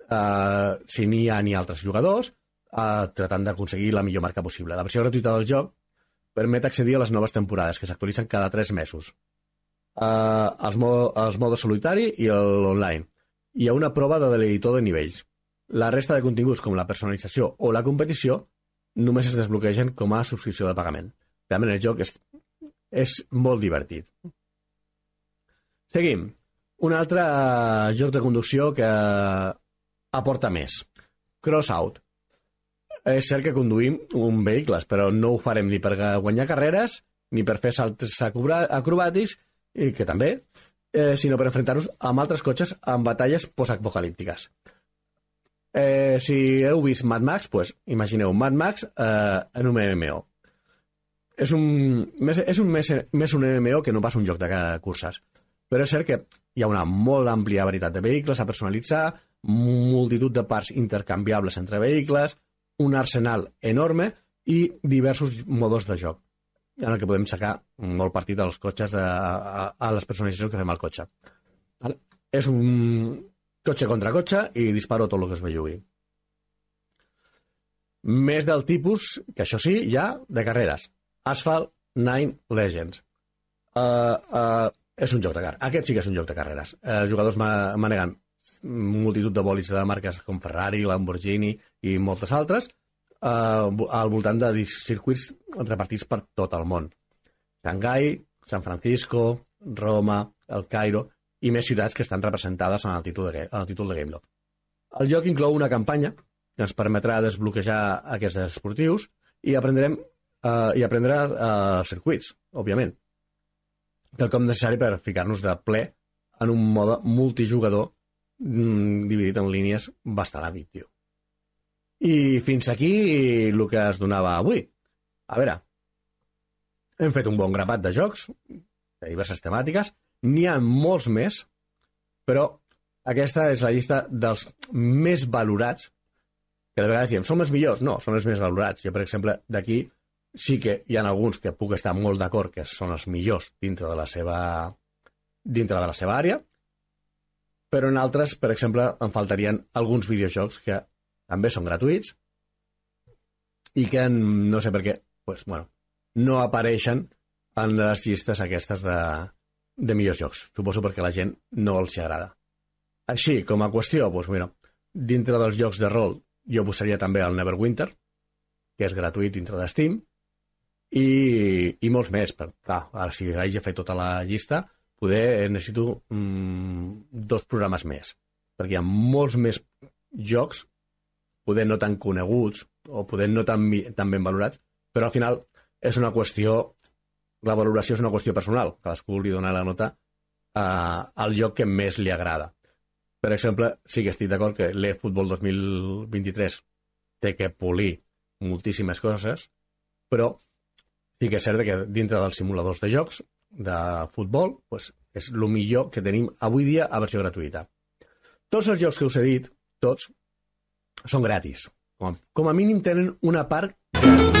si n'hi ha ni altres jugadors, tratant d'aconseguir la millor marca possible. La versió gratuïta del joc permet accedir a les noves temporades, que s'actualitzen cada 3 mesos. Els modes solitari i l'online. Hi ha una prova de l'editor de nivells. La resta de continguts, com la personalització o la competició, només es desbloquegen com a subscripció de pagament. Realment el joc és molt divertit. Seguim. Un altre joc de conducció que aporta més. Crossout. És cert que conduïm un vehicles, però no ho farem ni per guanyar carreres, ni per fer salts acrobàtics, i que també, sinó per enfrontar-nos amb altres cotxes en batalles postapocalíptiques. Si heu vist Mad Max, pues, imagineu Mad Max en un MMO. És més un MMO que no pas un joc de curses. Però és cert que hi ha una molt àmplia varietat de vehicles a personalitzar, multitud de parts intercanviables entre vehicles, un arsenal enorme i diversos modos de joc en el que podem sacar molt partit dels cotxes a les personalitzacions que fem al cotxe. És un cotxe contra cotxe i disparo tot el que es bellugui. Més del tipus, que això sí, hi ha de carreres. Asphalt 9 Legends. És un joc de carreres. Aquest sí que és un joc de carreres. Els jugadors maneguen multitud de bòlids de marques com Ferrari, Lamborghini i moltes altres al voltant de circuits repartits per tot el món. Xangai, San Francisco, Roma, El Cairo i més ciutats que estan representades en el títol de Gameloft. El joc inclou una campanya que ens permetrà desbloquejar aquests esportius i aprendre circuits, òbviament. Quelcom necessari per ficar-nos de ple en un mode multijugador dividit en línies bastant addictiu. I fins aquí el que es donava avui. A veure, hem fet un bon grapat de jocs de diverses temàtiques, n'hi ha molts més, però aquesta és la llista dels més valorats, que de vegades diem, són els millors? No, són els més valorats. Jo, per exemple, d'aquí sí que hi ha alguns que puc estar molt d'acord que són els millors dintre de la seva àrea, però en altres, per exemple, em faltarien alguns videojocs que també són gratuïts i que no sé per què no apareixen en les llistes aquestes de millors jocs. Suposo perquè a la gent no els agrada. Així, com a qüestió, dintre dels jocs de rol jo posaria també el Neverwinter, que és gratuït dintre de Steam, i molts més. Ara, si haig de fer tota la llista, poder necessito 2 programes més, perquè hi ha molts més jocs, poder no tan coneguts o poder no tan ben valorats, però al final és una qüestió, la valoració és una qüestió personal, cadascú li dona la nota al joc que més li agrada. Per exemple, sí que estic d'acord que l'eFootball 2023 té que polir moltíssimes coses, però sí que és cert que dintre dels simuladors de jocs de futbol és el millor que tenim avui dia a versió gratuïta. Tots els jocs que us he dit, tots, són gratis. Com a mínim tenen una part gratis.